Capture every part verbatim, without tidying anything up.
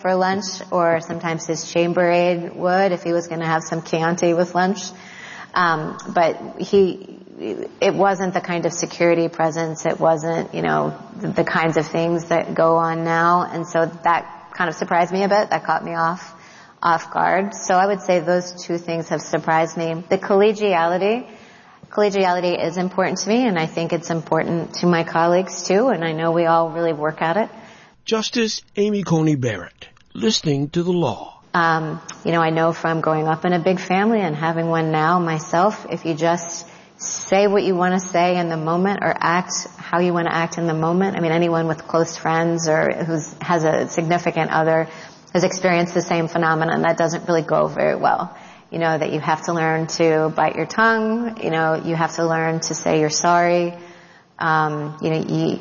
for lunch, or sometimes his chamber aide would if he was going to have some Chianti with lunch. Um, but he, it wasn't the kind of security presence. It wasn't, you know, the, the kinds of things that go on now. And so that kind of surprised me a bit. That caught me off, off guard. So I would say those two things have surprised me. The collegiality, collegiality is important to me, and I think it's important to my colleagues too, and I know we all really work at it. Justice Amy Coney Barrett, listening to the law. Um, you know, I know from growing up in a big family and having one now myself, if you just say what you want to say in the moment or act how you want to act in the moment. I mean, anyone with close friends or who has a significant other has experienced the same phenomenon. That doesn't really go very well. You know, that you have to learn to bite your tongue. You know, you have to learn to say you're sorry. Um, you know, you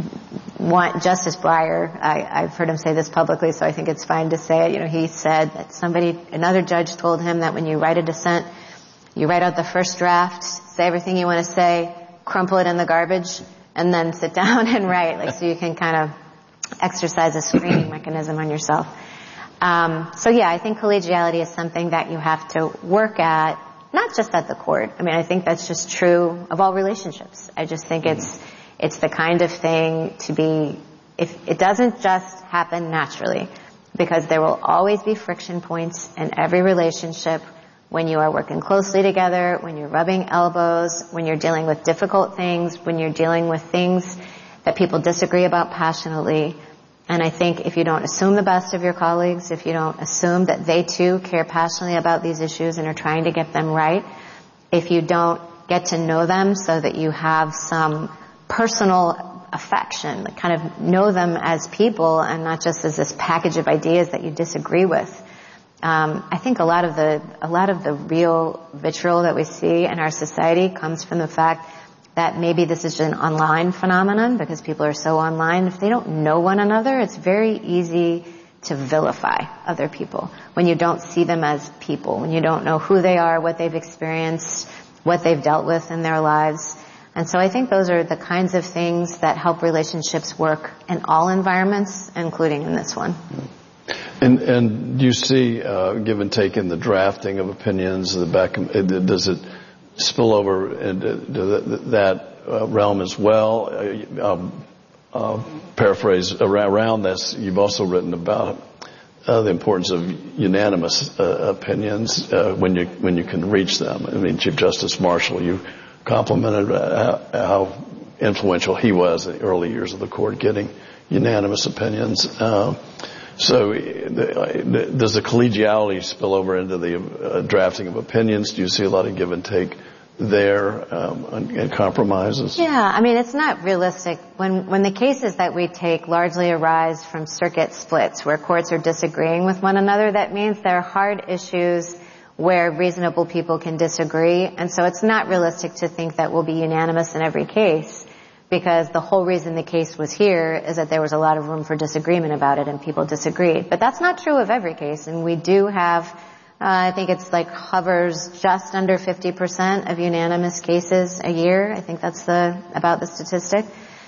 want Justice Breyer, I, I've heard him say this publicly, so I think it's fine to say it. You know, he said that somebody, another judge told him that when you write a dissent, you write out the first draft, say everything you want to say, crumple it in the garbage, and then sit down and write, like, so you can kind of exercise a screening mechanism on yourself. Um, so yeah, I think collegiality is something that you have to work at, not just at the court. I mean, I think that's just true of all relationships. I just think it's, it's the kind of thing to be, if it doesn't just happen naturally, because there will always be friction points in every relationship when you are working closely together, when you're rubbing elbows, when you're dealing with difficult things, when you're dealing with things that people disagree about passionately. And I think if you don't assume the best of your colleagues, if you don't assume that they too care passionately about these issues and are trying to get them right, if you don't get to know them so that you have some personal affection, like kind of know them as people and not just as this package of ideas that you disagree with. Um, I think a lot of the a lot of the real vitriol that we see in our society comes from the fact that maybe this is just an online phenomenon because people are so online. If they don't know one another, it's very easy to vilify other people when you don't see them as people, when you don't know who they are, what they've experienced, what they've dealt with in their lives. And so I think those are the kinds of things that help relationships work in all environments, including in this one. And, and do you see uh, give and take in the drafting of opinions, the back, does it spill over into that uh, realm as well? Uh, um, uh, paraphrase around this, you've also written about uh, the importance of unanimous uh, opinions uh, when you when you can reach them. I mean, Chief Justice Marshall, you complimented uh, how influential he was in the early years of the court, getting unanimous opinions. Uh, So does the collegiality spill over into the uh, drafting of opinions? Do you see a lot of give and take there um, and compromises? Yeah, I mean, it's not realistic. When, when the cases that we take largely arise from circuit splits where courts are disagreeing with one another, that means there are hard issues where reasonable people can disagree. And so it's not realistic to think that we'll be unanimous in every case, because the whole reason the case was here is that there was a lot of room for disagreement about it and people disagreed. But that's not true of every case, and we do have, uh, I think it's like hovers just under fifty percent of unanimous cases a year. I think that's the, about the statistic.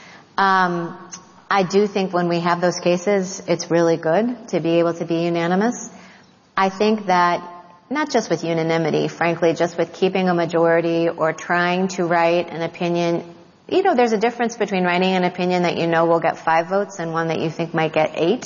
Um, I do think when we have those cases, it's really good to be able to be unanimous. I think that not just with unanimity, frankly, just with keeping a majority or trying to write an opinion. You know, there's a difference between writing an opinion that you know will get five votes and one that you think might get eight.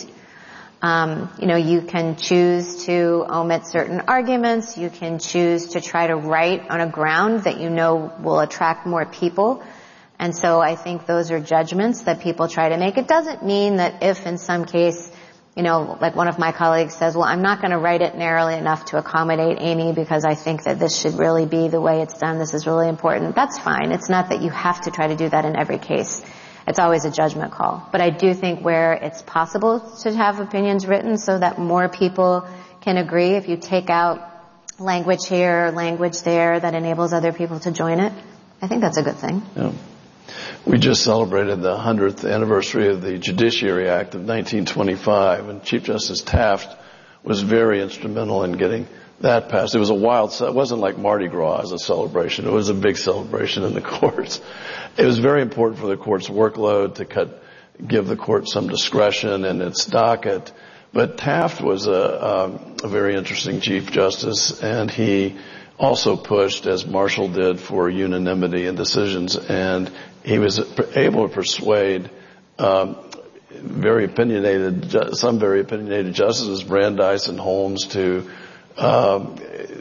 Um, you know, you can choose to omit certain arguments. You can choose to try to write on a ground that you know will attract more people. And so I think those are judgments that people try to make. It doesn't mean that if in some case, you know, like one of my colleagues says, well, I'm not going to write it narrowly enough to accommodate Amy because I think that this should really be the way it's done. This is really important. That's fine. It's not that you have to try to do that in every case. It's always a judgment call. But I do think where it's possible to have opinions written so that more people can agree, if you take out language here or language there that enables other people to join it, I think that's a good thing. Yeah. We just celebrated the hundredth anniversary of the Judiciary Act of nineteen twenty-five, and Chief Justice Taft was very instrumental in getting that passed. It was a wild, it wasn't like Mardi Gras as a celebration. It was a big celebration in the courts. It was very important for the court's workload to cut, give the court some discretion in its docket. But Taft was a, um, a very interesting Chief Justice, and he also pushed, as Marshall did, for unanimity in decisions, and he was able to persuade um, very opinionated, some very opinionated justices, Brandeis and Holmes, to um,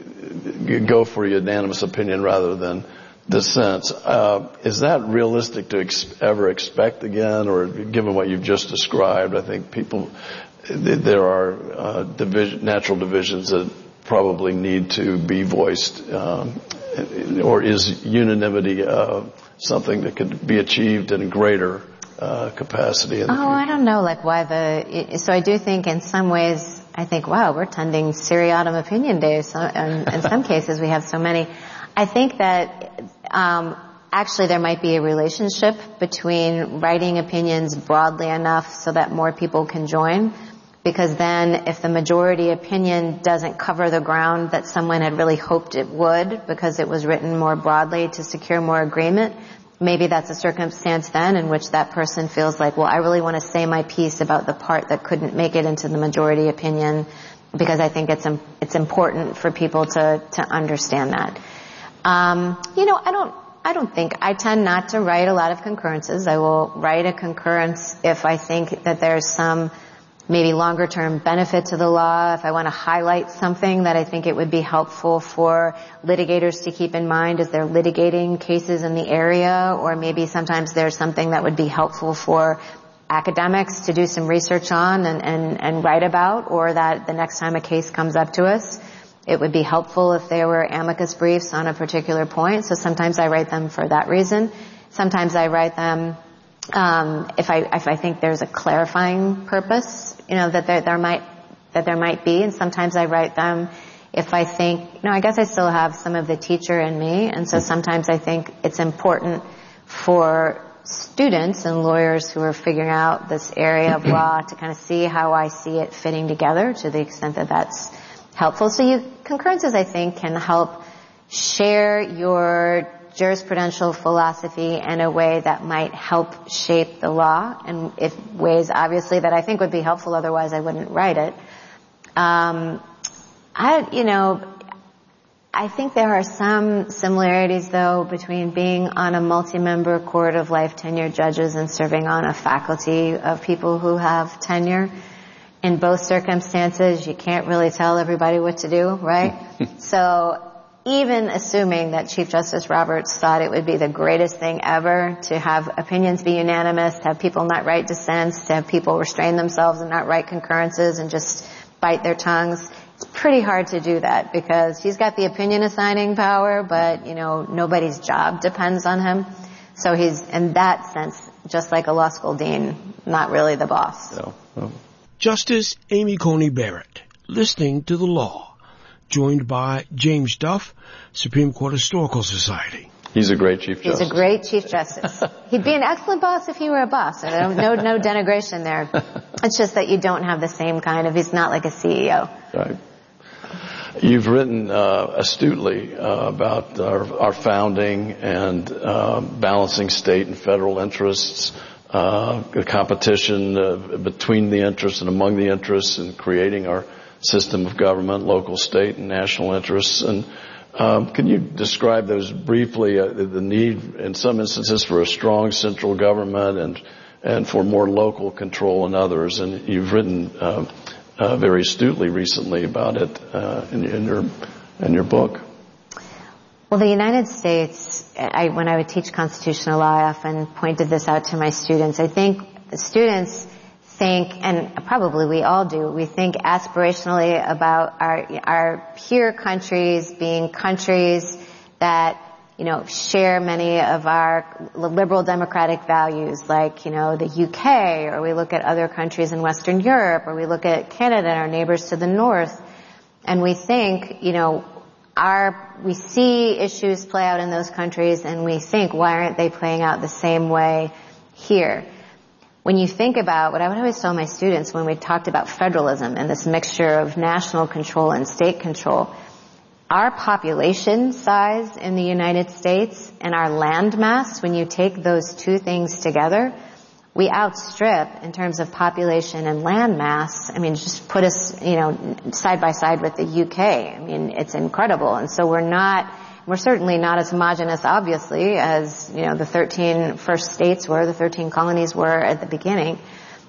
go for unanimous opinion rather than dissents. Uh, is that realistic to ex- ever expect again, or given what you've just described? I think people, there are uh, division, natural divisions that probably need to be voiced, um, or is unanimity uh, something that could be achieved in greater uh, capacity in the Oh, future? I don't know, like why the, so I do think in some ways, I think, wow, we're attending seriatim opinion days, so, and in some cases we have so many. I think that um, actually there might be a relationship between writing opinions broadly enough so that more people can join, because then if the majority opinion doesn't cover the ground that someone had really hoped it would because it was written more broadly to secure more agreement, maybe that's a circumstance then in which that person feels like, well, I really want to say my piece about the part that couldn't make it into the majority opinion because I think it's it's important for people to to understand that. Um, you know, I don't I don't think I tend not to write a lot of concurrences. I will write a concurrence if I think that there's some maybe longer term benefit to the law, if I want to highlight something that I think it would be helpful for litigators to keep in mind as they're litigating cases in the area, or maybe sometimes there's something that would be helpful for academics to do some research on and, and, and write about, or that the next time a case comes up to us, it would be helpful if there were amicus briefs on a particular point. So sometimes I write them for that reason. Sometimes I write them Um, if I, if I think there's a clarifying purpose, you know, that there, there might, that there might be, and sometimes I write them if I think, you know, I guess I still have some of the teacher in me, and so sometimes I think it's important for students and lawyers who are figuring out this area of law to kind of see how I see it fitting together to the extent that that's helpful. So you, concurrences, I think, can help share your jurisprudential philosophy in a way that might help shape the law, and in ways obviously that I think would be helpful, otherwise I wouldn't write it. Um, I, you know, I think there are some similarities though between being on a multi-member court of life tenure judges and serving on a faculty of people who have tenure. In both circumstances, you can't really tell everybody what to do, right? So even assuming that Chief Justice Roberts thought it would be the greatest thing ever to have opinions be unanimous, to have people not write dissents, to have people restrain themselves and not write concurrences and just bite their tongues, it's pretty hard to do that because he's got the opinion assigning power, but, you know, nobody's job depends on him. So he's, in that sense, just like a law school dean, not really the boss. No, no. Justice Amy Coney Barrett, listening to the law. Joined by James Duff, Supreme Court Historical Society. He's a great Chief Justice. He's a great Chief Justice. He'd be an excellent boss if he were a boss. No, no, no denigration there. It's just that you don't have the same kind of, he's not like a C E O. Right. You've written uh, astutely uh, about our, our founding and uh, balancing state and federal interests, uh, the competition uh, between the interests and among the interests, and creating our system of government, local, state, and national interests. And um, can you describe those briefly, uh, the need in some instances for a strong central government and and for more local control in others? And you've written uh, uh, very astutely recently about it uh, in, in your in your book. Well, the United States, I, when I would teach constitutional law, I often pointed this out to my students. I think the students think, and probably we all do, we think aspirationally about our our peer countries being countries that, you know, share many of our liberal democratic values, like, you know, the U K, or we look at other countries in Western Europe, or we look at Canada and our neighbors to the north, and we think, you know, our, we see issues play out in those countries, and we think, why aren't they playing out the same way here? When you think about what I would always tell my students when we talked about federalism and this mixture of national control and state control, our population size in the United States and our land mass, when you take those two things together, we outstrip in terms of population and land mass. I mean, just put us, you know, side by side with the U K. I mean, it's incredible. And so we're not, we're certainly not as homogenous, obviously, as, you know, the thirteen first states were, the thirteen colonies were at the beginning.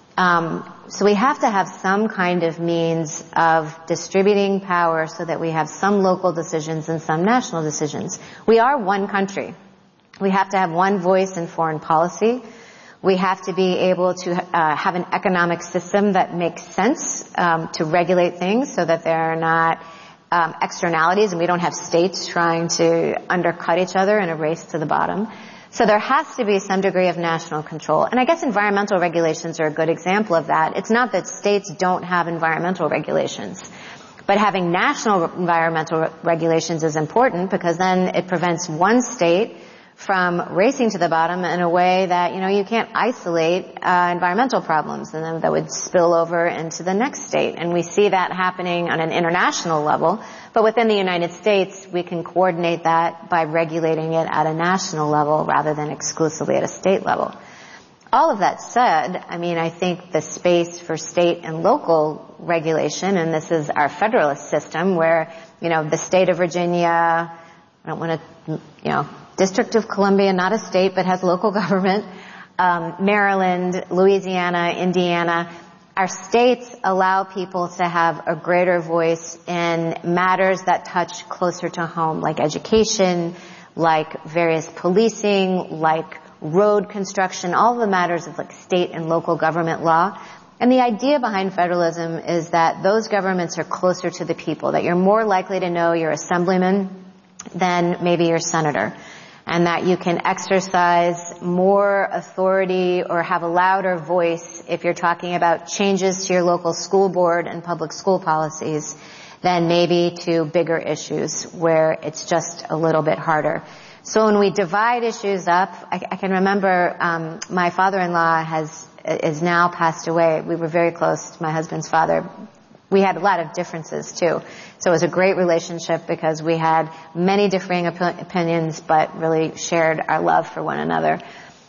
Um, so we have to have some kind of means of distributing power so that we have some local decisions and some national decisions. We are one country. We have to have one voice in foreign policy. We have to be able to uh, have an economic system that makes sense um, to regulate things so that there are not um, externalities and we don't have states trying to undercut each other in a race to the bottom. So there has to be some degree of national control. And I guess environmental regulations are a good example of that. It's not that states don't have environmental regulations, but having national environmental re- regulations is important because then it prevents one state from racing to the bottom in a way that, you know, you can't isolate uh, environmental problems and then that would spill over into the next state. And we see that happening on an international level. But within the United States, we can coordinate that by regulating it at a national level rather than exclusively at a state level. All of that said, I mean, I think the space for state and local regulation, and this is our federalist system where, you know, the state of Virginia, I don't want to, you know, District of Columbia, not a state, but has local government, um, Maryland, Louisiana, Indiana. Our states allow people to have a greater voice in matters that touch closer to home, like education, like various policing, like road construction, all the matters of like state and local government law. And the idea behind federalism is that those governments are closer to the people, that you're more likely to know your assemblyman than maybe your senator, and that you can exercise more authority or have a louder voice if you're talking about changes to your local school board and public school policies than maybe to bigger issues where it's just a little bit harder. So when we divide issues up, I, I can remember um, my father-in-law has is now passed away. We were very close to my husband's father. We had a lot of differences too. So it was a great relationship because we had many differing op- opinions but really shared our love for one another.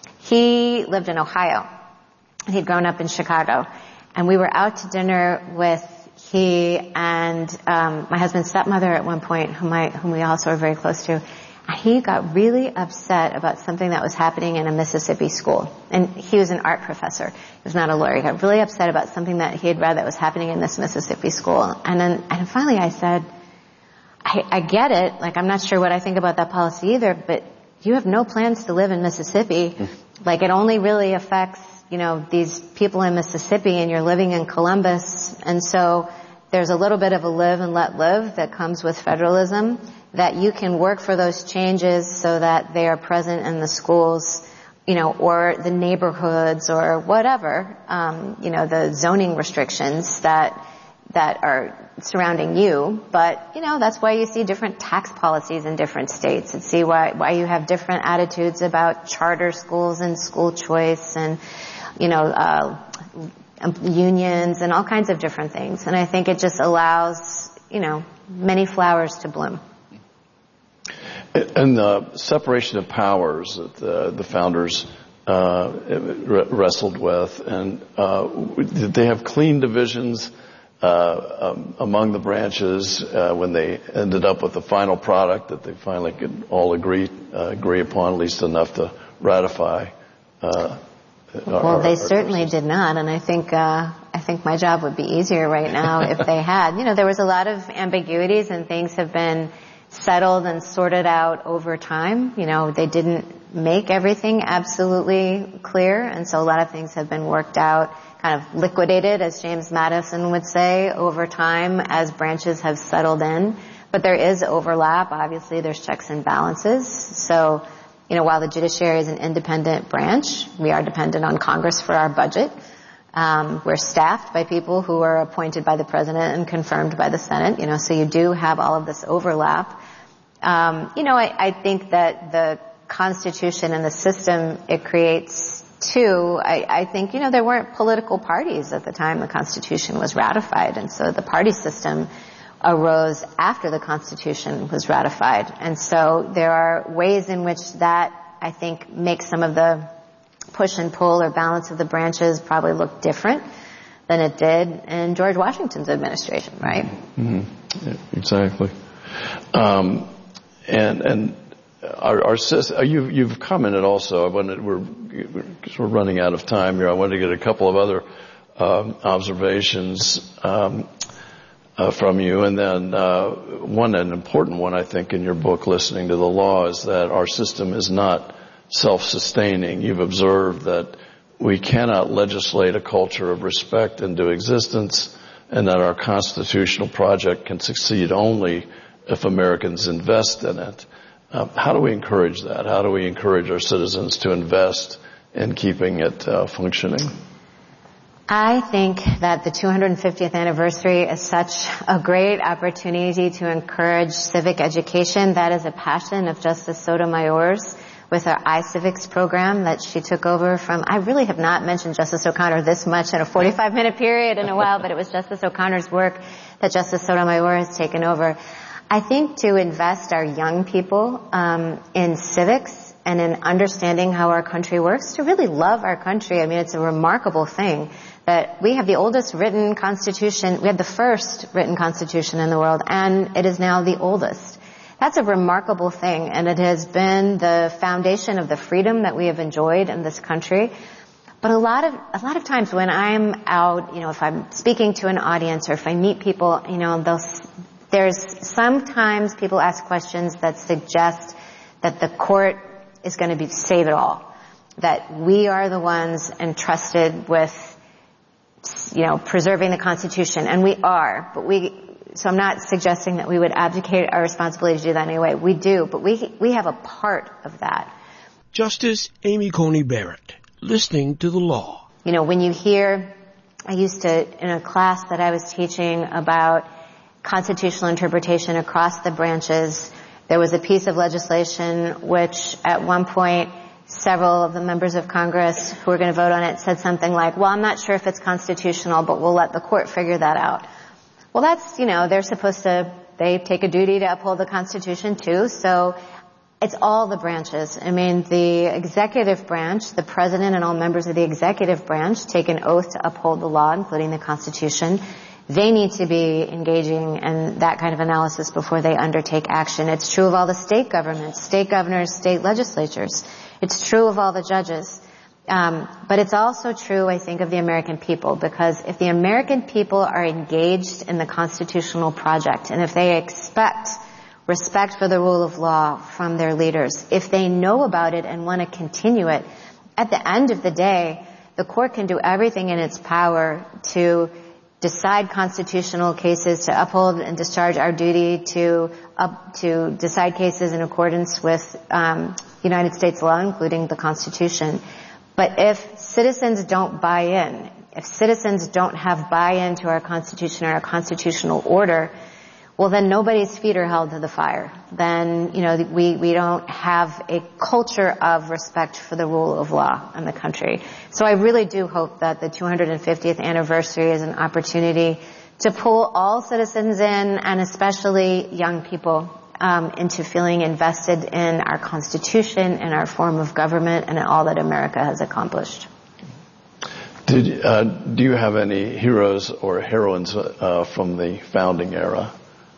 He lived in Ohio. He'd grown up in Chicago. And we were out to dinner with he and um, my husband's stepmother at one point, whom, I, whom we also are very close to. He got really upset about something that was happening in a Mississippi school. And he was an art professor. He was not a lawyer. He got really upset about something that he had read that was happening in this Mississippi school. And then, and finally I said, I, I get it. Like, I'm not sure what I think about that policy either, but you have no plans to live in Mississippi. Like, it only really affects, you know, these people in Mississippi, and you're living in Columbus. And so there's a little bit of a live and let live that comes with federalism, that you can work for those changes so that they are present in the schools, you know, or the neighborhoods or whatever, um, you know, the zoning restrictions that that are surrounding you. But, you know, that's why you see different tax policies in different states, and see why why you have different attitudes about charter schools and school choice and, you know, uh unions and all kinds of different things. And I think it just allows, you know, many flowers to bloom. And the separation of powers that the, the founders uh, wrestled with, and uh, did they have clean divisions uh, um, among the branches uh, when they ended up with the final product that they finally could all agree uh, agree upon, at least enough to ratify? Uh, well, our, they our certainly did not, and I think uh, I think my job would be easier right now if they had. You know, there was a lot of ambiguities, and things have been settled and sorted out over time. You know, they didn't make everything absolutely clear, and so a lot of things have been worked out, kind of liquidated, as James Madison would say, over time as branches have settled in. But there is overlap. Obviously, there's checks and balances. So, you know, while the judiciary is an independent branch, we are dependent on Congress for our budget. Um, we're staffed by people who are appointed by the president and confirmed by the Senate, you know, so you do have all of this overlap. Um, you know, I, I think that the Constitution and the system it creates, too, I, I think, you know, there weren't political parties at the time the Constitution was ratified, and so the party system arose after the Constitution was ratified. And so there are ways in which that, I think, makes some of the push and pull or balance of the branches probably looked different than it did in George Washington's administration, right? Mm-hmm. Yeah, exactly. Um, and and our, our you've, you've commented also. I wanted we're we're running out of time here. I wanted to get a couple of other um, observations um, uh, from you, and then uh, one, an important one, I think, in your book, Listening to the Law, is that our system is not self-sustaining. You've observed that we cannot legislate a culture of respect into existence, and that our constitutional project can succeed only if Americans invest in it. Uh, how do we encourage that? How do we encourage our citizens to invest in keeping it uh, functioning? I think that the two hundred fiftieth anniversary is such a great opportunity to encourage civic education. That is a passion of Justice Sotomayor's with our iCivics program that she took over from, I really have not mentioned Justice O'Connor this much in a forty-five minute period in a while, but it was Justice O'Connor's work that Justice Sotomayor has taken over. I think to invest our young people um, in civics and in understanding how our country works, to really love our country. I mean, it's a remarkable thing that we have the oldest written constitution. We had the first written constitution in the world, and it is now the oldest. That's a remarkable thing, and it has been the foundation of the freedom that we have enjoyed in this country. But a lot of a lot of times when I'm out, you know, if I'm speaking to an audience or if I meet people, you know, they'll, there's sometimes people ask questions that suggest that the court is going to be save it all, that we are the ones entrusted with, you know, preserving the Constitution, and we are, but we. So I'm not suggesting that we would abdicate our responsibility to do that anyway. We do, but we we have a part of that. Justice Amy Coney Barrett, listening to the law. You know, when you hear, I used to, in a class that I was teaching about constitutional interpretation across the branches, there was a piece of legislation which at one point several of the members of Congress who were going to vote on it said something like, well, I'm not sure if it's constitutional, but we'll let the court figure that out. Well, that's, you know, they're supposed to, they take a duty to uphold the Constitution too, so it's all the branches. I mean, the executive branch, the president and all members of the executive branch take an oath to uphold the law, including the Constitution. They need to be engaging in that kind of analysis before they undertake action. It's true of all the state governments, state governors, state legislatures. It's true of all the judges. Um, but it's also true, I think, of the American people, because if the American people are engaged in the constitutional project, and if they expect respect for the rule of law from their leaders, if they know about it and want to continue it, at the end of the day, the court can do everything in its power to decide constitutional cases, to uphold and discharge our duty to up, to decide cases in accordance with um, United States law, including the Constitution. But if citizens don't buy in, if citizens don't have buy-in to our Constitution or our constitutional order, well, then nobody's feet are held to the fire. Then, you know, we, we don't have a culture of respect for the rule of law in the country. So I really do hope that the two hundred fiftieth anniversary is an opportunity to pull all citizens in, and especially young people, Um, into feeling invested in our Constitution and our form of government and in all that America has accomplished. Did, uh, do you have any heroes or heroines uh, from the founding era?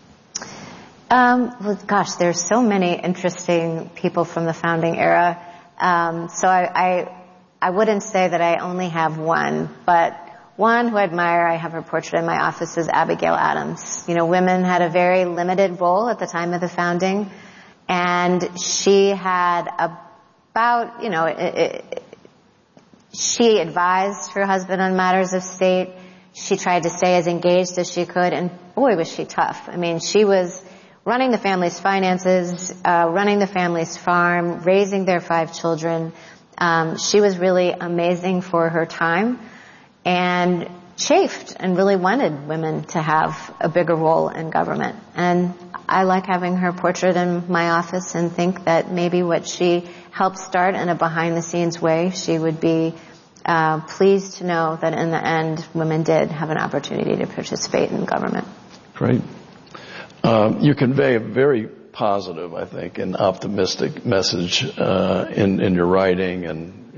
Um, well, gosh, there's so many interesting people from the founding era. Um, so I, I, I wouldn't say that I only have one, but one who I admire, I have her portrait in my office, is Abigail Adams. You know, women had a very limited role at the time of the founding, and she had about, you know, it, it, she advised her husband on matters of state. She tried to stay as engaged as she could, and boy, was she tough. I mean, she was running the family's finances, uh, running the family's farm, raising their five children. Um, she was really amazing for her time, and chafed and really wanted women to have a bigger role in government. And I like having her portrait in my office and think that maybe what she helped start in a behind-the-scenes way, she would be uh, pleased to know that in the end, women did have an opportunity to participate in government. Great. Um, you convey a very positive, I think, and optimistic message uh, in, in your writing and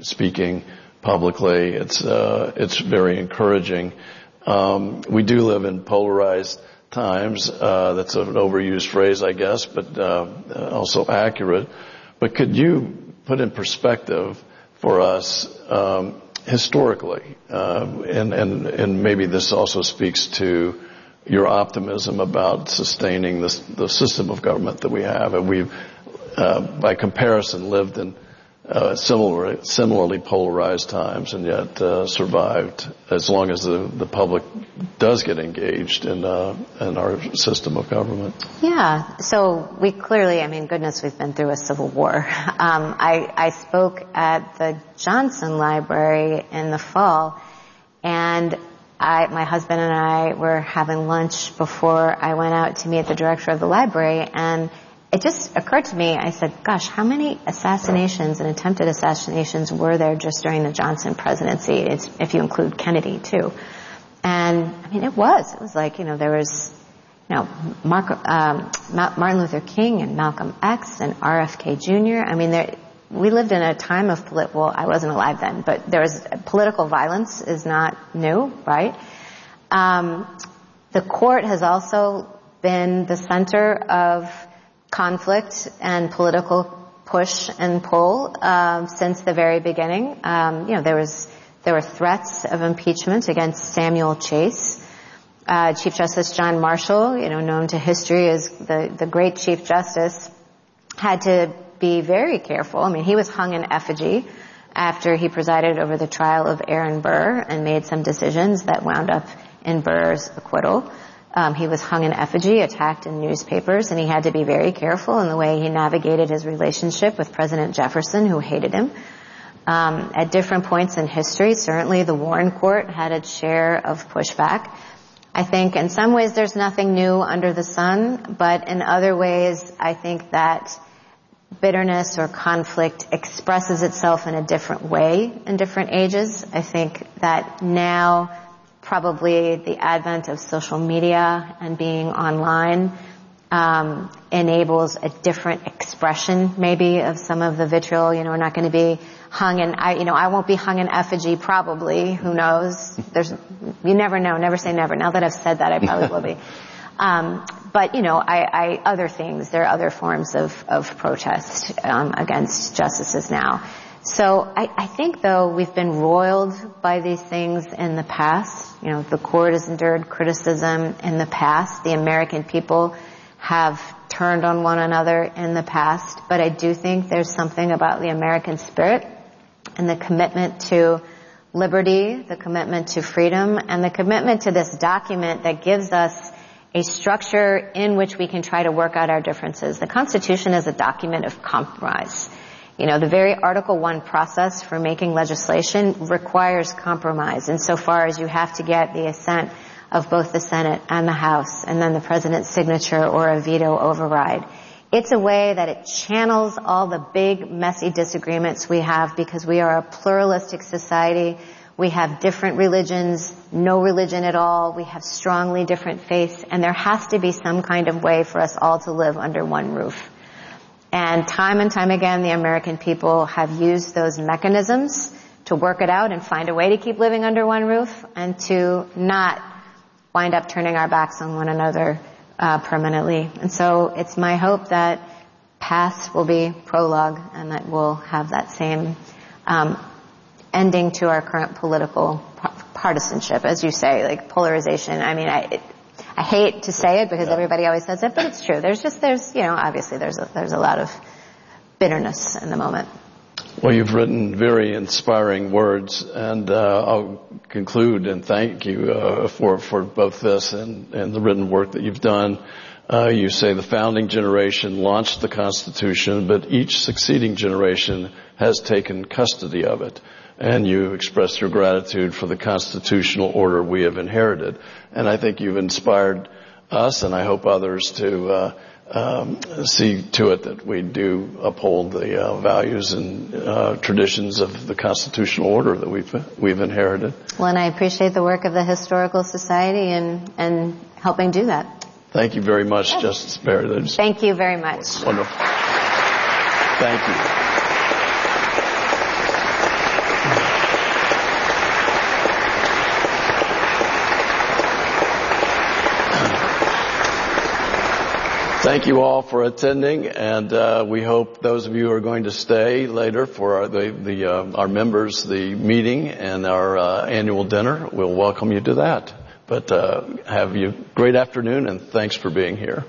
speaking publicly. It's uh, it's very encouraging. Um, we do live in polarized times. Uh, that's an overused phrase, I guess, but uh, also accurate. But could you put in perspective for us um, historically, uh, and, and, and maybe this also speaks to your optimism about sustaining this, the system of government that we have, and we've, uh, by comparison, lived in uh, similar, similarly polarized times, and yet uh, survived as long as the, the public does get engaged in, uh, in our system of government. Yeah. So we clearly, I mean, goodness, we've been through a civil war. Um, I, I spoke at the Johnson Library in the fall, and I, my husband and I were having lunch before I went out to meet the director of the library, and it just occurred to me, I said, gosh, how many assassinations and attempted assassinations were there just during the Johnson presidency, it's, if you include Kennedy, too? And, I mean, it was. It was like, you know, there was, you know, Mark, um, Martin Luther King and Malcolm X and R F K Junior I mean, there, we lived in a time of, polit- well, I wasn't alive then, but there was, political violence is not new, right? Um, the court has also been the center of conflict and political push and pull um, since the very beginning. Um, you know, there was there were threats of impeachment against Samuel Chase. Uh, Chief Justice John Marshall, you know, known to history as the the great Chief Justice, had to be very careful. I mean, he was hung in effigy after he presided over the trial of Aaron Burr and made some decisions that wound up in Burr's acquittal. Um, he was hung in effigy, attacked in newspapers, and he had to be very careful in the way he navigated his relationship with President Jefferson, who hated him. Um, at different points in history, certainly the Warren Court had its share of pushback. I think in some ways there's nothing new under the sun, but in other ways I think that bitterness or conflict expresses itself in a different way in different ages. I think that now probably the advent of social media and being online um, enables a different expression maybe of some of the vitriol. You know, we're not going to be hung in, I, you know, I won't be hung in effigy probably. Who knows? There's, you never know. Never say never. Now that I've said that, I probably will be. Um, but, you know, I, I, other things, there are other forms of, of protest um, against justices now. So I, I think, though, we've been roiled by these things in the past. You know, the court has endured criticism in the past. The American people have turned on one another in the past. But I do think there's something about the American spirit and the commitment to liberty, the commitment to freedom, and the commitment to this document that gives us a structure in which we can try to work out our differences. The Constitution is a document of compromise. You know, the very Article One process for making legislation requires compromise insofar as you have to get the assent of both the Senate and the House, and then the President's signature or a veto override. It's a way that it channels all the big, messy disagreements we have because we are a pluralistic society. We have different religions, no religion at all. We have strongly different faiths, and there has to be some kind of way for us all to live under one roof. And time and time again, the American people have used those mechanisms to work it out and find a way to keep living under one roof and to not wind up turning our backs on one another uh, permanently. And so it's my hope that past will be prologue and that we'll have that same um, ending to our current political partisanship, as you say, like polarization. I mean, I... It, I hate to say it because yeah. everybody always says it, but it's true. There's just, there's, you know, obviously there's a, there's a lot of bitterness in the moment. Well, you've written very inspiring words, and uh, I'll conclude and thank you uh, for, for both this and, and the written work that you've done. Uh, you say the founding generation launched the Constitution, but each succeeding generation has taken custody of it. And you express your gratitude for the constitutional order we have inherited. And I think you've inspired us, and I hope others, to uh, um, see to it that we do uphold the uh, values and uh, traditions of the constitutional order that we've we've inherited. Well, and I appreciate the work of the Historical Society and and helping do that. Thank you very much, Justice Barrett. Thank you very much. Wonderful. Thank you. Thank you all for attending, and uh, we hope those of you who are going to stay later for our, the, the, uh, our members, the meeting and our uh, annual dinner, we'll welcome you to that. But uh, have you a great afternoon, and thanks for being here.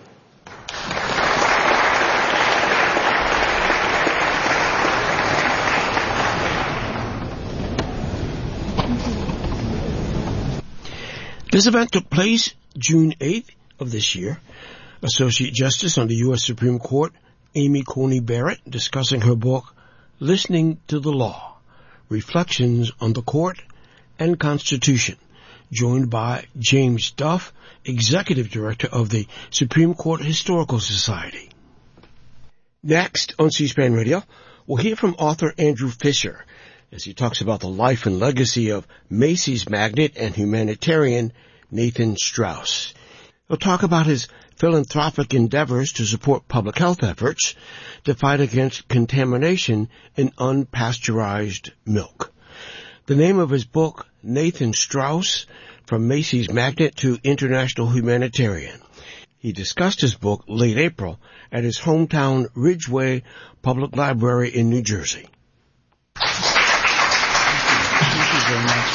This event took place June eighth of this year. Associate Justice on the U S Supreme Court, Amy Coney Barrett, discussing her book, Listening to the Law, Reflections on the Court and Constitution, joined by James Duff, Executive Director of the Supreme Court Historical Society. Next on C-SPAN Radio, we'll hear from author Andrew Fisher as he talks about the life and legacy of Macy's magnate and humanitarian Nathan Strauss. He'll talk about his philanthropic endeavors to support public health efforts to fight against contamination in unpasteurized milk. The name of his book, Nathan Strauss, From Macy's Magnate to International Humanitarian. He discussed his book late April at his hometown Ridgeway Public Library in New Jersey. Thank you very much.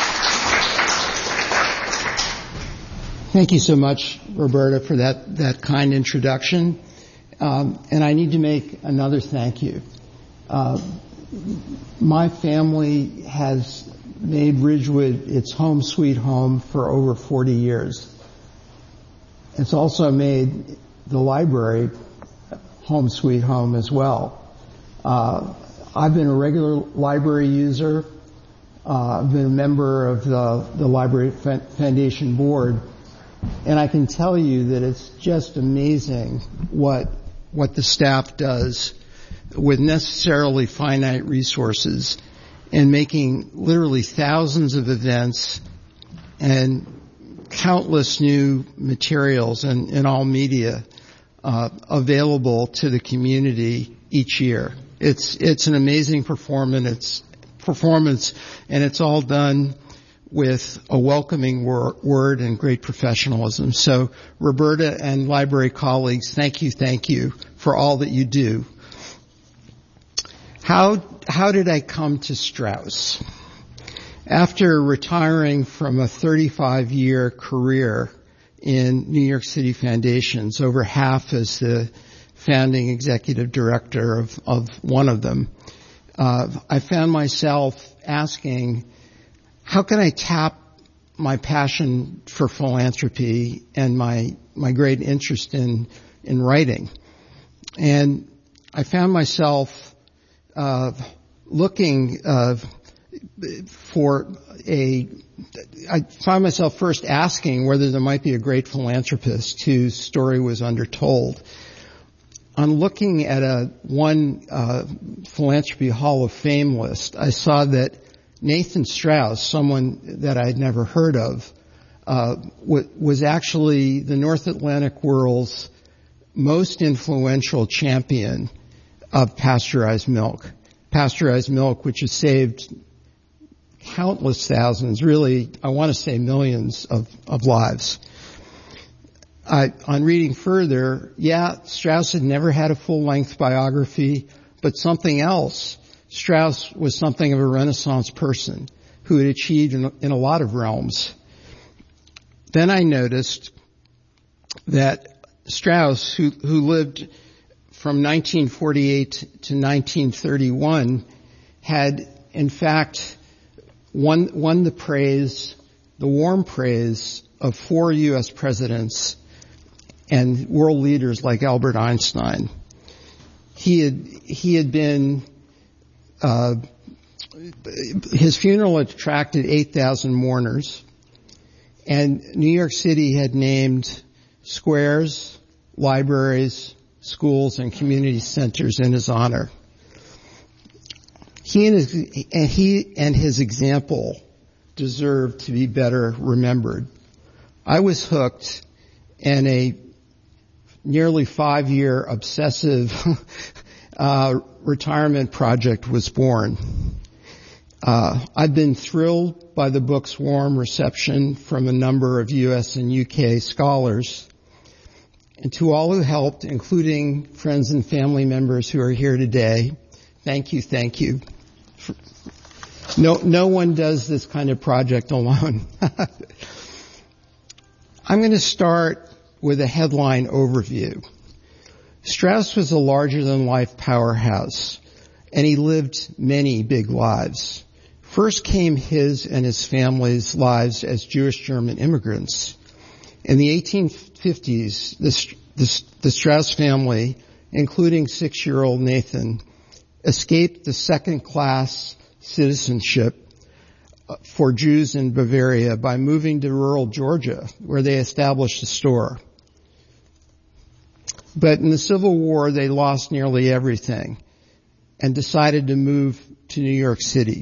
Thank you so much, Roberta, for that, that kind introduction. Um, and I need to make another thank you. Uh, my family has made Ridgewood its home sweet home for over forty years. It's also made the library home sweet home as well. Uh, I've been a regular library user. Uh, I've been a member of the, the Library Foundation Board. And I can tell you that it's just amazing what what the staff does with necessarily finite resources in making literally thousands of events and countless new materials and, and all media uh, available to the community each year. It's it's an amazing performance. It's performance, and it's all done with a welcoming wor- word and great professionalism. So, Roberta and library colleagues, thank you, thank you for all that you do. How how did I come to Strauss? After retiring from a thirty-five year career in New York City foundations, over half as the founding executive director of, of one of them, uh, I found myself asking, how can I tap my passion for philanthropy and my my great interest in in writing? And I found myself uh, looking uh, for a. I found myself first asking whether there might be a great philanthropist whose story was undertold. On looking at a one uh, philanthropy Hall of Fame list, I saw that Nathan Strauss, someone that I had never heard of, uh, w- was actually the North Atlantic world's most influential champion of pasteurized milk. Pasteurized milk, which has saved countless thousands, really, I want to say millions of, of lives. I, on reading further, yeah, Strauss had never had a full-length biography, but something else. Strauss was something of a Renaissance person who had achieved in, in a lot of realms. Then I noticed that Strauss, who, who lived from nineteen forty-eight to nineteen thirty-one, had in fact won, won the praise, the warm praise of four U S presidents and world leaders like Albert Einstein. He had, he had been Uh, his funeral attracted eight thousand mourners, and New York City had named squares, libraries, schools, and community centers in his honor. He and his, and he and his example deserved to be better remembered. I was hooked, and a nearly five-year obsessive Uh, retirement project was born. Uh, I've been thrilled by the book's warm reception from a number of U S and U K scholars. And to all who helped, including friends and family members who are here today, thank you, thank you. No, no one does this kind of project alone. I'm going to start with a headline overview. Strauss was a larger-than-life powerhouse, and he lived many big lives. First came his and his family's lives as Jewish German immigrants. In the eighteen fifties, the, the, the Strauss family, including six-year-old Nathan, escaped the second-class citizenship for Jews in Bavaria by moving to rural Georgia, where they established a store. But in the Civil War, they lost nearly everything and decided to move to New York City.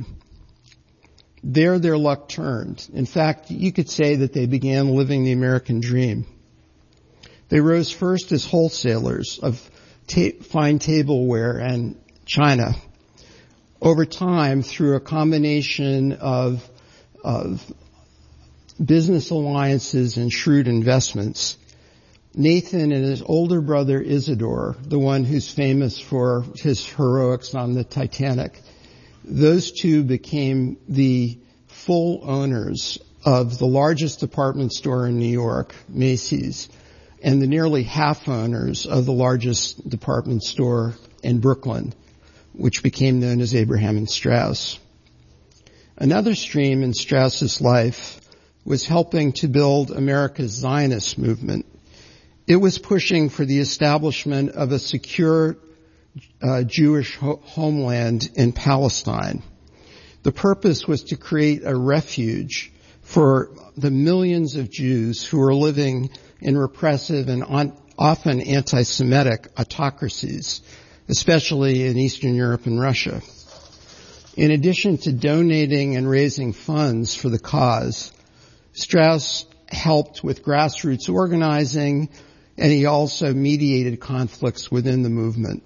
There, their luck turned. In fact, you could say that they began living the American dream. They rose first as wholesalers of ta- fine tableware and china. Over time, through a combination of, of business alliances and shrewd investments, Nathan and his older brother Isidore, the one who's famous for his heroics on the Titanic, those two became the full owners of the largest department store in New York, Macy's, and the nearly half owners of the largest department store in Brooklyn, which became known as Abraham and Straus. Another stream in Strauss's life was helping to build America's Zionist movement. It was pushing for the establishment of a secure uh, Jewish ho- homeland in Palestine. The purpose was to create a refuge for the millions of Jews who were living in repressive and on, often anti-Semitic autocracies, especially in Eastern Europe and Russia. In addition to donating and raising funds for the cause, Strauss helped with grassroots organizing, and he also mediated conflicts within the movement.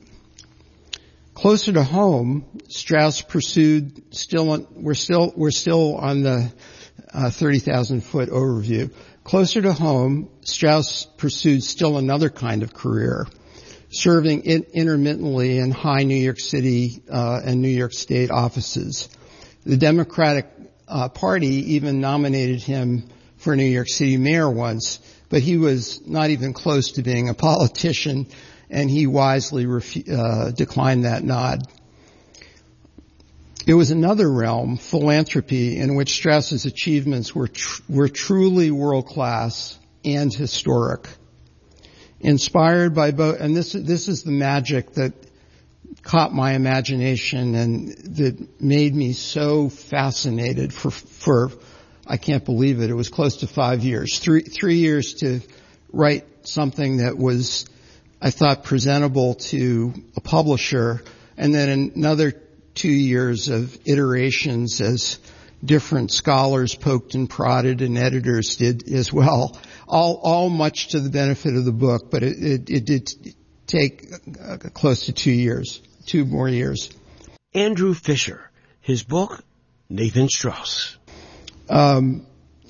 Closer to home, Strauss pursued still on, we're still we're still on the uh, thirty thousand foot overview. Closer to home, Strauss pursued still another kind of career, serving in, intermittently in high New York City uh, and New York State offices. The Democratic uh, Party even nominated him for New York City mayor once, but he was not even close to being a politician, and he wisely refu- uh, declined that nod. It was another realm, philanthropy, in which Strauss's achievements were tr- were truly world-class and historic. Inspired by both, and this this is the magic that caught my imagination and that made me so fascinated for for I can't believe it. It was close to five years, three three years to write something that was, I thought, presentable to a publisher, and then another two years of iterations as different scholars poked and prodded and editors did as well. All, all much to the benefit of the book, but it, it, it did take uh, close to two years, two more years. Andrew Fisher, his book, Nathan Strauss. Um,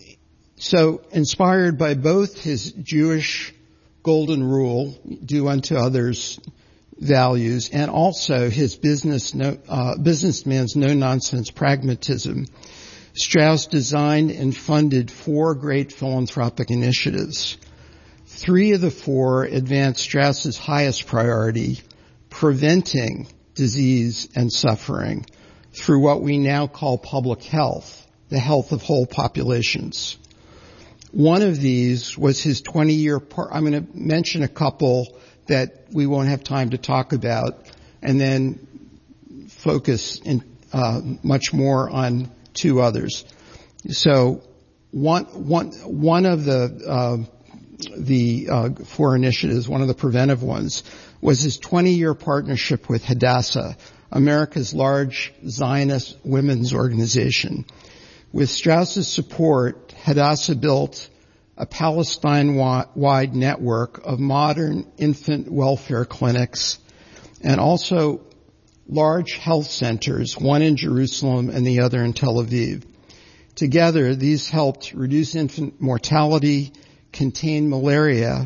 so inspired by both his Jewish golden rule, do unto others values, and also his business, no, uh, businessman's no-nonsense pragmatism, Strauss designed and funded four great philanthropic initiatives. Three of the four advanced Strauss's highest priority, preventing disease and suffering through what we now call public health, the health of whole populations. One of these was his twenty-year par- I'm going to mention a couple that we won't have time to talk about, and then focus in, uh, much more on two others. So one, one, one of the, uh, the, uh, four initiatives, one of the preventive ones, was his twenty-year partnership with Hadassah, America's large Zionist women's organization. With Strauss's support, Hadassah built a Palestine-wide network of modern infant welfare clinics and also large health centers, one in Jerusalem and the other in Tel Aviv. Together, these helped reduce infant mortality, contain malaria,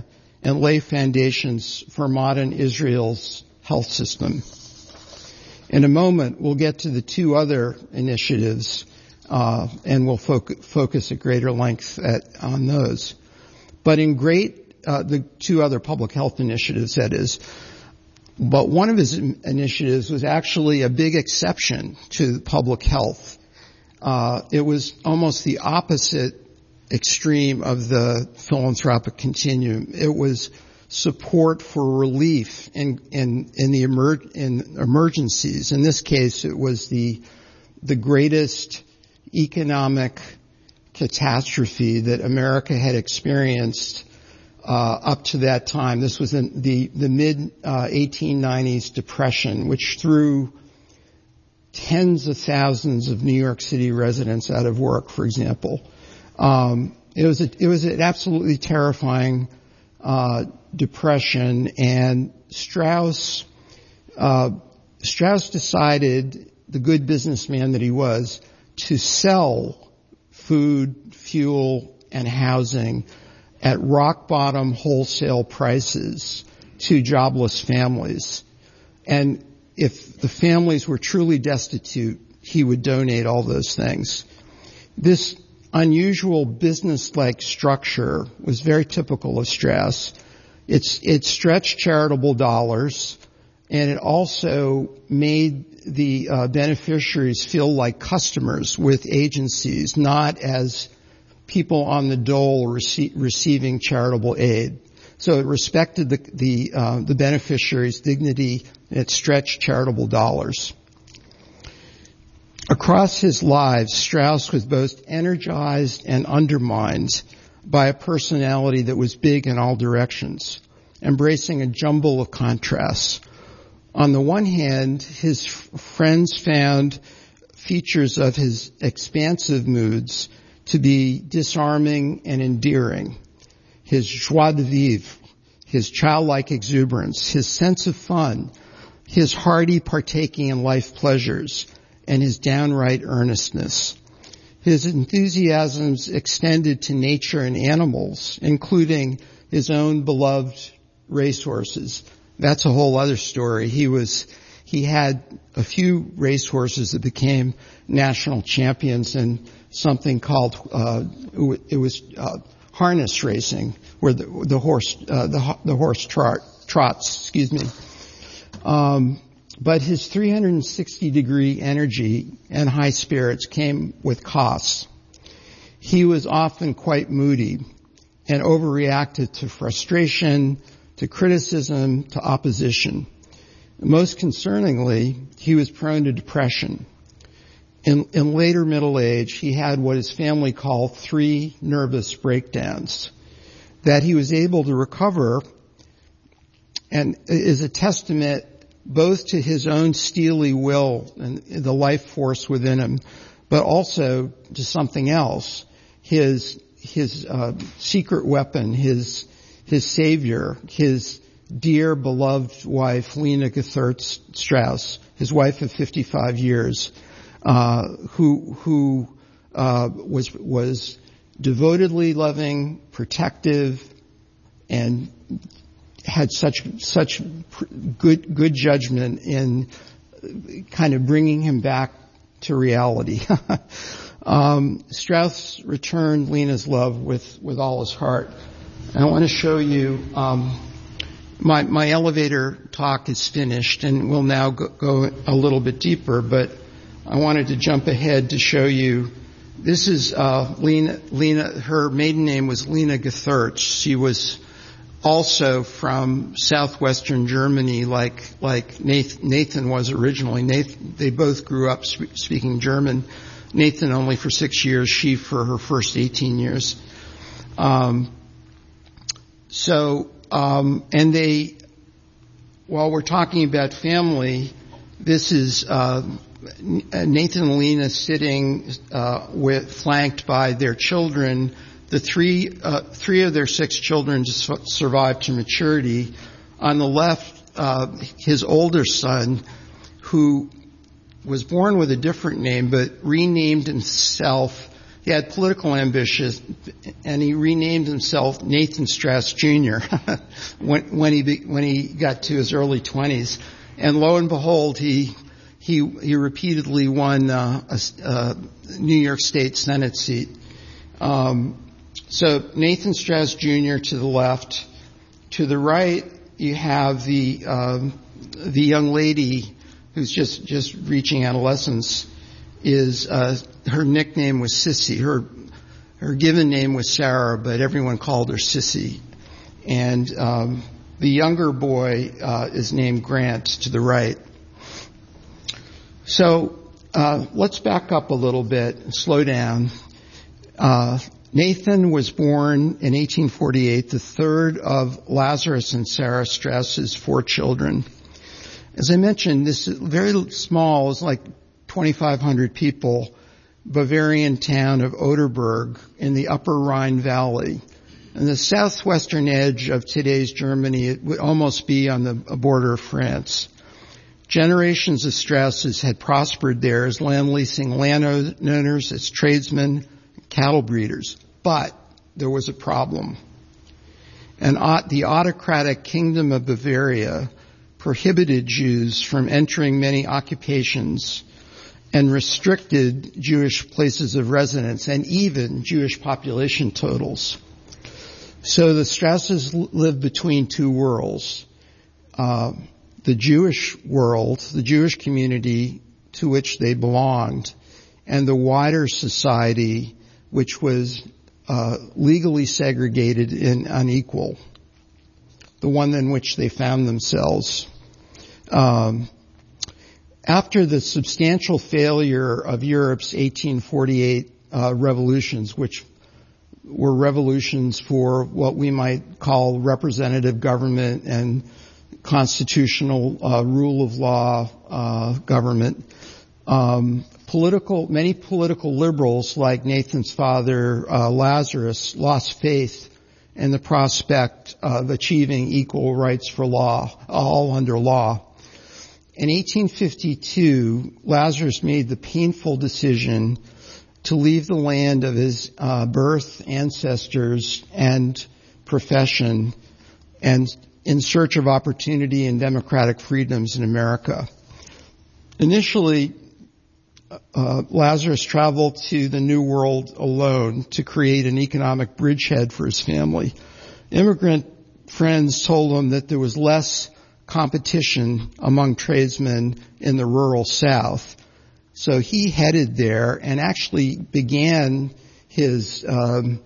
and lay foundations for modern Israel's health system. In a moment, we'll get to the two other initiatives, uh, and we'll foc- focus at greater length at, on those. But in great, uh, the two other public health initiatives, that is. But one of his initiatives was actually a big exception to public health. Uh, it was almost the opposite extreme of the philanthropic continuum. It was support for relief in in in the emer- in emergencies. In this case, it was the the greatest economic catastrophe that America had experienced uh up to that time. This was in the the mid uh, eighteen nineties depression, which threw tens of thousands of New York City residents out of work, for example. Um, it was a, it was an absolutely terrifying uh depression, and Strauss uh Strauss decided, the good businessman that he was, to sell food, fuel, and housing at rock bottom wholesale prices to jobless families. And if the families were truly destitute, he would donate all those things. This unusual business-like structure was very typical of Strauss. It's, it stretched charitable dollars, and it also made the uh, beneficiaries feel like customers with agencies, not as people on the dole rece- receiving charitable aid. So it respected the the, uh, the beneficiary's dignity, and it stretched charitable dollars. Across his life, Strauss was both energized and undermined by a personality that was big in all directions, embracing a jumble of contrasts. On the one hand, his f- friends found features of his expansive moods to be disarming and endearing. His joie de vivre, his childlike exuberance, his sense of fun, his hearty partaking in life pleasures, and his downright earnestness. His enthusiasms extended to nature and animals, including his own beloved racehorses. That's a whole other story. He was, he had a few racehorses that became national champions in something called, uh, it was, uh, harness racing, where the, the horse, uh, the, the horse trot, trots, excuse me. Um, but his three hundred sixty degree energy and high spirits came with costs. He was often quite moody and overreacted to frustration, to criticism, to opposition. Most concerningly, he was prone to depression. In, in later middle age, he had what his family called three nervous breakdowns. That he was able to recover and is a testament both to his own steely will and the life force within him, but also to something else. His, his, uh, secret weapon, his, his savior, his dear beloved wife, Lena Gethurst Strauss, his wife of fifty-five years, uh, who, who, uh, was, was devotedly loving, protective, and had such, such good, good judgment in kind of bringing him back to reality. um, Strauss returned Lena's love with, with all his heart. And I want to show you, um, my, my elevator talk is finished, and we'll now go, go a little bit deeper, but I wanted to jump ahead to show you. This is, uh, Lena, Lena, her maiden name was Lena Gethurst. She was also from southwestern Germany, like, like Nathan, Nathan was originally. Nathan, they both grew up sp- speaking German. Nathan only for six years, she for her first eighteen years. Um, so, um, and they, while we're talking about family, this is, uh, Nathan and Lena sitting, uh, with, flanked by their children. The three, uh, three of their six children just survived to maturity. On the left, uh, his older son, who was born with a different name, but renamed himself he had political ambitions, and he renamed himself Nathan Strauss Junior when, when he be, when he got to his early twenties, and lo and behold, he he he repeatedly won uh, a, a New York State Senate seat. Um, so Nathan Strauss Junior to the left, to the right you have the um, the young lady who's just just reaching adolescence. Is uh, her nickname was Sissy. Her her given name was Sarah, but everyone called her Sissy. And um, the younger boy uh, is named Grant to the right. So uh, let's back up a little bit and slow down. Uh, Nathan was born in eighteen forty-eight, the third of Lazarus and Sarah Strauss's four children. As I mentioned, this is very small, it's like twenty-five hundred people, Bavarian town of Oderberg in the upper Rhine Valley. And the southwestern edge of today's Germany, it would almost be on the border of France. Generations of Strausses had prospered there as land leasing landowners, as tradesmen, cattle breeders. But there was a problem. And the autocratic kingdom of Bavaria prohibited Jews from entering many occupations and restricted Jewish places of residence and even Jewish population totals. So the Strausses lived between two worlds. Uh, the Jewish world, the Jewish community to which they belonged, and the wider society which was uh, legally segregated and unequal, the one in which they found themselves. Um, After the substantial failure of Europe's eighteen forty-eight uh, revolutions, which were revolutions for what we might call representative government and constitutional uh, rule of law uh, government, um, political many political liberals like Nathan's father uh, Lazarus lost faith in the prospect of achieving equal rights for law, all under law. In eighteen fifty-two, Lazarus made the painful decision to leave the land of his uh, birth, ancestors, and profession, and in search of opportunity and democratic freedoms in America. Initially, uh, Lazarus traveled to the New World alone to create an economic bridgehead for his family. Immigrant friends told him that there was less competition among tradesmen in the rural South. So he headed there and actually began his um,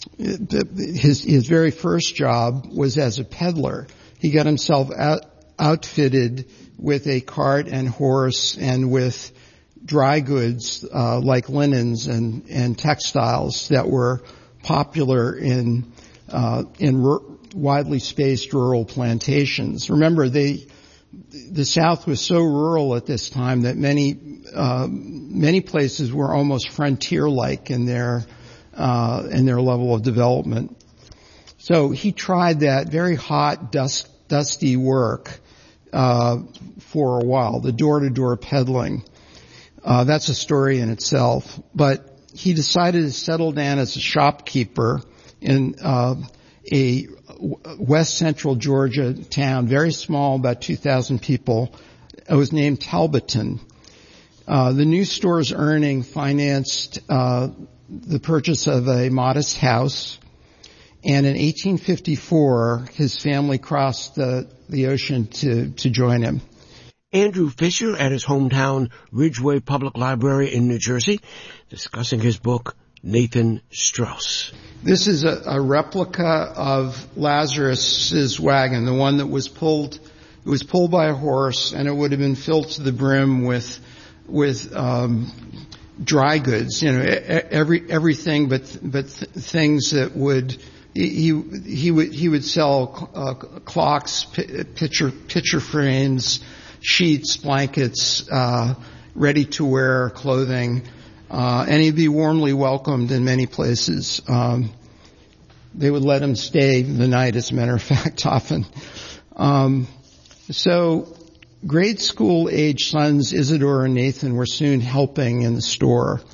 his his very first job was as a peddler. He got himself out, outfitted with a cart and horse and with dry goods uh, like linens and and textiles that were popular in uh, in r- widely spaced rural plantations. Remember, they the South was so rural at this time that many uh, many places were almost frontier-like in their uh, in their level of development. So he tried that very hot, dust, dusty work uh, for a while, the door-to-door peddling. Uh, that's a story in itself. But he decided to settle down as a shopkeeper in uh, a west central Georgia town, very small, about two thousand people. It was named Talbotton. Uh, the new store's earning financed uh, the purchase of a modest house, and in eighteen fifty-four, his family crossed the, the ocean to, to join him. Andrew Fisher at his hometown Ridgeway Public Library in New Jersey, discussing his book, Nathan Strauss. This is a, a replica of Lazarus's wagon, the one that was pulled, it was pulled by a horse, and it would have been filled to the brim with, with, um, dry goods, you know, every, everything but, but th- things that would, he, he would, he would sell, uh, clocks, p- picture, picture frames, sheets, blankets, uh, ready to wear clothing. Uh, and he'd be warmly welcomed in many places. Um, they would let him stay the night, as a matter of fact, often. Um, so grade school age sons Isidore and Nathan were soon helping in the store.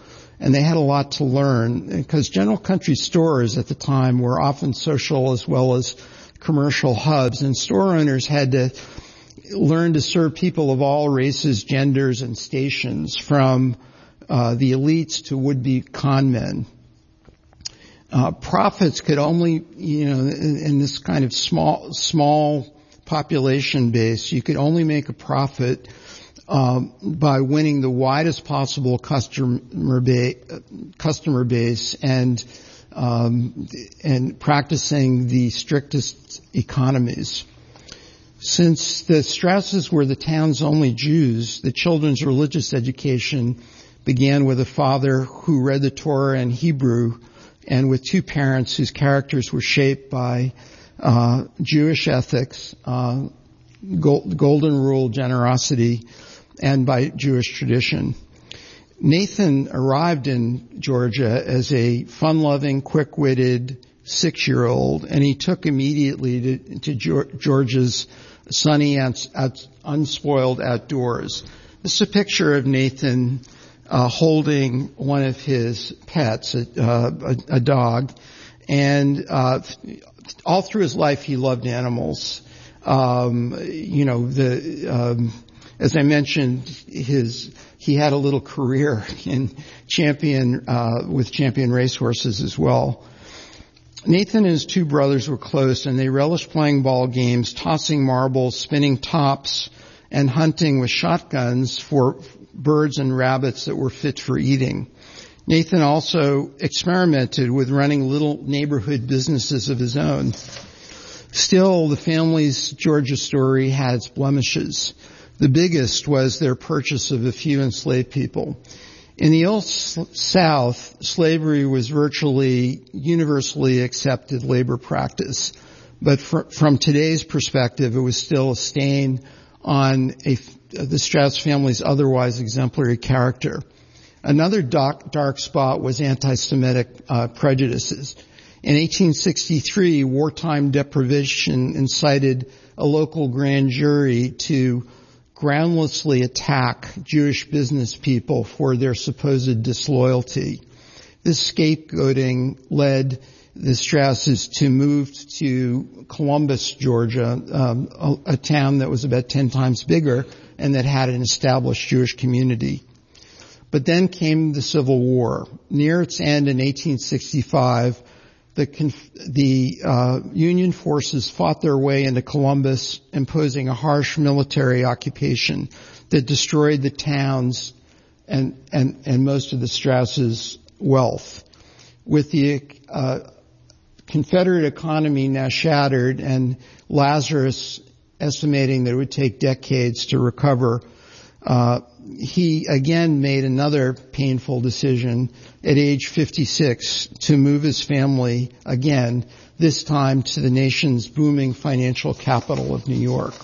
and they had a lot to learn because General Country stores at the time were often social as well as commercial hubs, and store owners had to learn to serve people of all races, genders, and stations, from uh, the elites to would-be con men. Uh, profits could only, you know, in, in this kind of small, small population base, you could only make a profit um, by winning the widest possible customer base, customer base, and um, and practicing the strictest economies. Since the Strausses were the town's only Jews, the children's religious education began with a father who read the Torah in Hebrew, and with two parents whose characters were shaped by uh Jewish ethics, uh gold, golden rule, generosity, and by Jewish tradition. Nathan arrived in Georgia as a fun-loving, quick-witted six-year-old, and he took immediately to, to Georgia's sunny and unspoiled outdoors. This is a picture of Nathan Uh, holding one of his pets, a, uh, a, a dog, and uh, all through his life he loved animals. Um, you know, the um, as I mentioned, his he had a little career in champion uh, with champion racehorses as well. Nathan and his two brothers were close, and they relished playing ball games, tossing marbles, spinning tops, and hunting with shotguns for birds and rabbits that were fit for eating. Nathan also experimented with running little neighborhood businesses of his own. Still, the family's Georgia story had its blemishes. The biggest was their purchase of a few enslaved people. In the Old South, slavery was virtually universally accepted labor practice. But fr- from today's perspective, it was still a stain on a the Strauss family's otherwise exemplary character. Another dark, dark spot was anti-Semitic uh, prejudices. In eighteen sixty-three, wartime deprivation incited a local grand jury to groundlessly attack Jewish business people for their supposed disloyalty. This scapegoating led the Strausses to move to Columbus, Georgia, um, a, a town that was about ten times bigger and that had an established Jewish community. But then came the Civil War. Near its end in eighteen sixty-five, the, the uh, Union forces fought their way into Columbus, imposing a harsh military occupation that destroyed the towns and and, and most of the Strausses' wealth. With the uh, Confederate economy now shattered, and Lazarus estimating that it would take decades to recover, uh, he again made another painful decision at age fifty-six to move his family again, this time to the nation's booming financial capital of New York.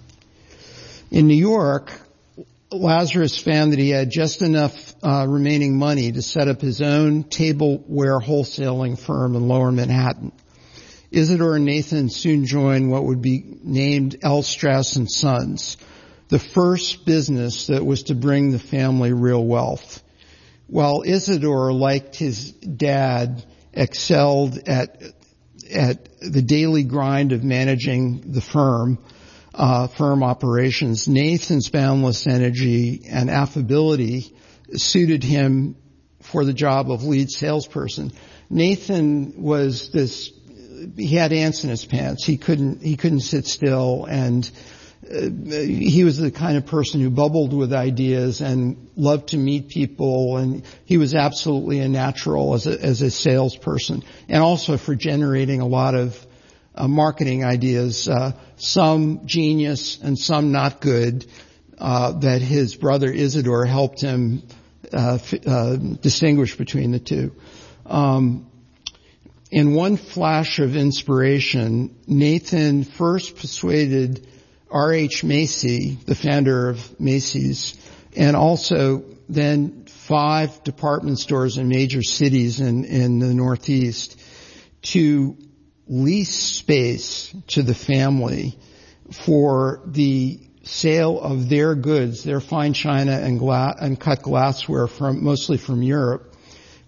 In New York, Lazarus found that he had just enough uh, remaining money to set up his own tableware wholesaling firm in Lower Manhattan. Isidore and Nathan soon joined what would be named L. Strauss and Sons, the first business that was to bring the family real wealth. While Isidore, like his dad, excelled at at the daily grind of managing the firm, uh, firm operations, Nathan's boundless energy and affability suited him for the job of lead salesperson. Nathan was this, he had ants in his pants. He couldn't, he couldn't sit still, and uh, he was the kind of person who bubbled with ideas and loved to meet people, and he was absolutely a natural as a, as a salesperson, and also for generating a lot of uh, marketing ideas, uh, some genius and some not good, uh, that his brother Isidore helped him uh, f- uh distinguish between the two. Um, in one flash of inspiration, Nathan first persuaded R H Macy, the founder of Macy's, and also then five department stores in major cities in, in the Northeast, to lease space to the family for the sale of their goods, their fine china and, gla- and cut glassware from mostly from Europe,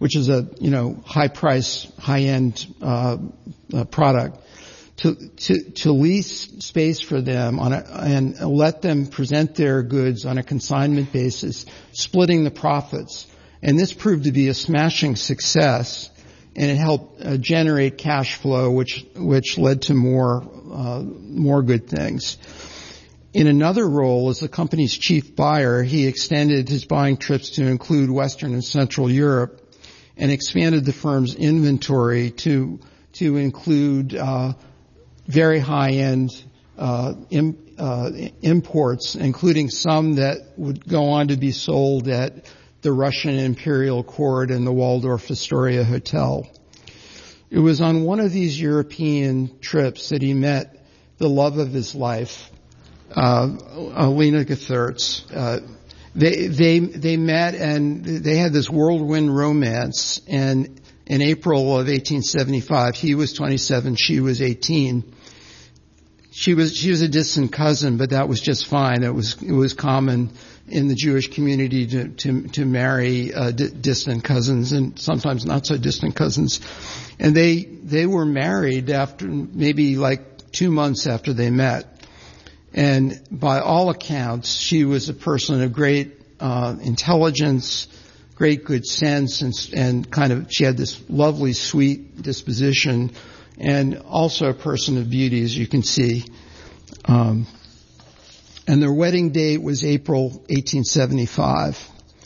which is a, you know, high price, high end, uh, uh product, to, to, to lease space for them on a, and let them present their goods on a consignment basis, splitting the profits. And this proved to be a smashing success, and it helped uh, generate cash flow, which, which led to more, uh, more good things. In another role as the company's chief buyer, he extended his buying trips to include Western and Central Europe and expanded the firm's inventory to to include uh very high-end uh, im, uh imports, including some that would go on to be sold at the Russian Imperial Court and the Waldorf Astoria Hotel. It was on one of these European trips that he met the love of his life, uh, Alina Gethurz. Uh, they, they, they met and they had this whirlwind romance, and in April of eighteen seventy-five, he was twenty-seven, she was eighteen. She was, she was a distant cousin, but that was just fine. It was, it was common in the Jewish community to, to, to marry, uh, d- distant cousins and sometimes not so distant cousins. And they, they were married after, maybe like two months after they met. And by all accounts, she was a person of great, uh, intelligence, great good sense, and, and kind of, she had this lovely, sweet disposition, and also a person of beauty, as you can see. Um, and their wedding date was April eighteen seventy-five.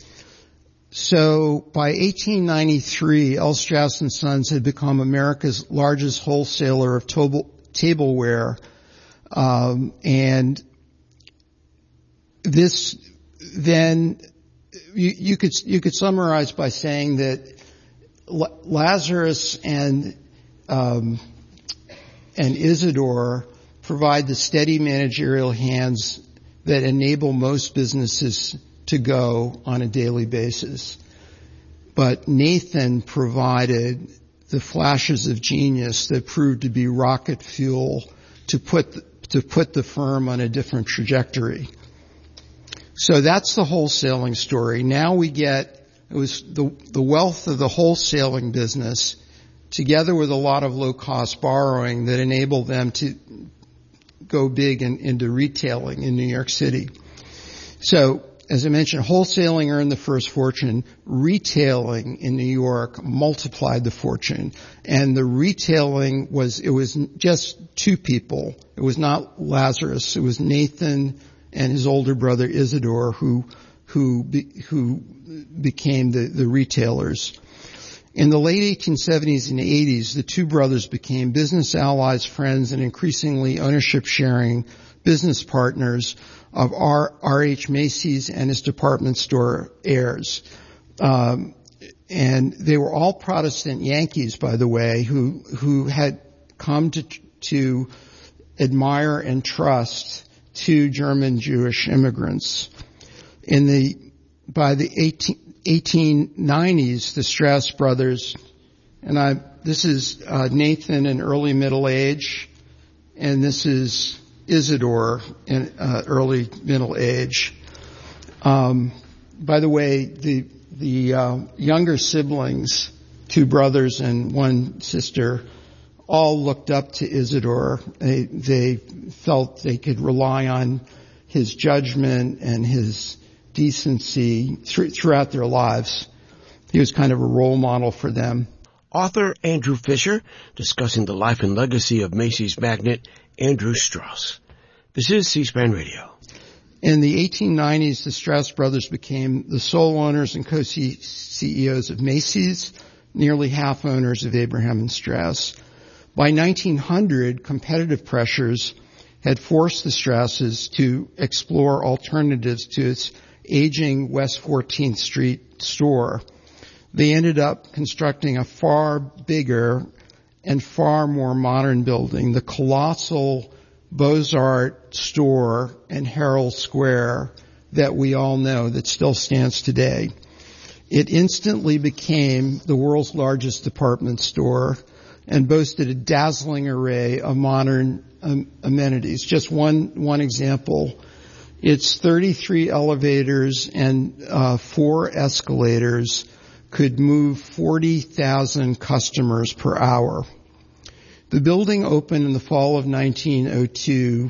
So by eighteen ninety-three, L. Strauss and Sons had become America's largest wholesaler of table, tableware, um, and this then you, you could you could summarize by saying that L- Lazarus and Um, and Isidore provide the steady managerial hands that enable most businesses to go on a daily basis. But Nathan provided the flashes of genius that proved to be rocket fuel to put the, to put the firm on a different trajectory. So that's the wholesaling story. Now we get, it was the, the wealth of the wholesaling business together with a lot of low-cost borrowing that enabled them to go big in, into retailing in New York City. So, as I mentioned, wholesaling earned the first fortune. Retailing in New York multiplied the fortune. And the retailing was, it was just two people. It was not Lazarus. It was Nathan and his older brother Isidore who, who, be, who became the, the retailers. In the late eighteen seventies and eighties, the two brothers became business allies, friends, and increasingly ownership-sharing business partners of R. R.H. Macy's and his department store heirs. Um, and they were all Protestant Yankees, by the way, who who had come to to admire and trust two German Jewish immigrants. In the by the eighteen nineties, the Strauss brothers, and I, this is uh, Nathan in early middle age, and this is Isidore in uh, early middle age. Um, by the way, the the uh, younger siblings, two brothers and one sister, all looked up to Isidore. They they felt they could rely on his judgment and his decency th- throughout their lives. He was kind of a role model for them. Author Andrew Fisher discussing the life and legacy of Macy's magnate Andrew Strauss. This is C-SPAN Radio. In the eighteen nineties, the Strauss brothers became the sole owners and co-C E Os of Macy's, nearly half owners of Abraham and Strauss. By nineteen hundred, competitive pressures had forced the Strausses to explore alternatives to its aging West fourteenth Street store. They ended up constructing a far bigger and far more modern building, the colossal Beaux-Arts store in Herald Square that we all know, that still stands today. It instantly became the world's largest department store and boasted a dazzling array of modern um, amenities. Just one one example. Its thirty-three elevators and uh, four escalators could move forty thousand customers per hour. The building opened in the fall of nineteen oh two